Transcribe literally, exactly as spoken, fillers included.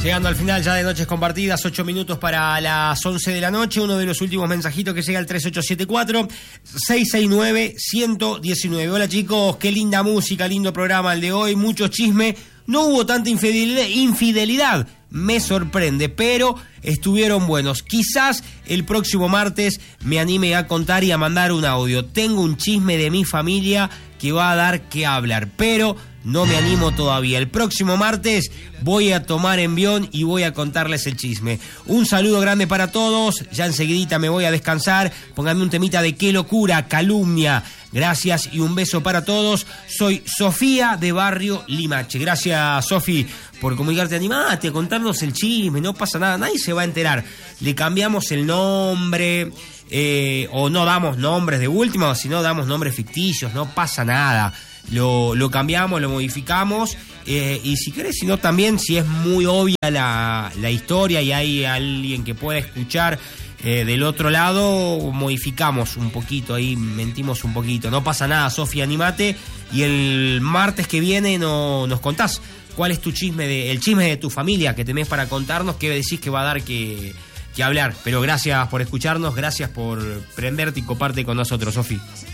Llegando al final ya de Noches Compartidas, ocho minutos para las once de la noche. Uno de los últimos mensajitos que llega al tres ocho siete cuatro, seis seis nueve, uno uno nueve. Hola chicos, qué linda música, lindo programa el de hoy, mucho chisme. No hubo tanta infidelidad, infidelidad, me sorprende, pero estuvieron buenos. Quizás el próximo martes me anime a contar y a mandar un audio. Tengo un chisme de mi familia que va a dar que hablar, pero no me animo todavía. El próximo martes voy a tomar envión y voy a contarles el chisme. Un saludo grande para todos. Ya enseguidita me voy a descansar. Pónganme un temita de Qué locura, Calumnia. Gracias y un beso para todos. Soy Sofía de Barrio Limache. Gracias, Sofi, por comunicarte. Animate a contarnos el chisme. No pasa nada, nadie se va a enterar. Le cambiamos el nombre, eh, o no damos nombres de última, sino damos nombres ficticios. No pasa nada. Lo, lo cambiamos, lo modificamos, eh, y si querés, si no también, si es muy obvia la, la historia y hay alguien que pueda escuchar eh, del otro lado, modificamos un poquito, ahí mentimos un poquito. No pasa nada, Sofía, animate, y el martes que viene no, nos contás cuál es tu chisme, de, el chisme de tu familia que tenés para contarnos, que decís que va a dar que, que hablar. Pero gracias por escucharnos, gracias por prenderte y coparte con nosotros, Sofi.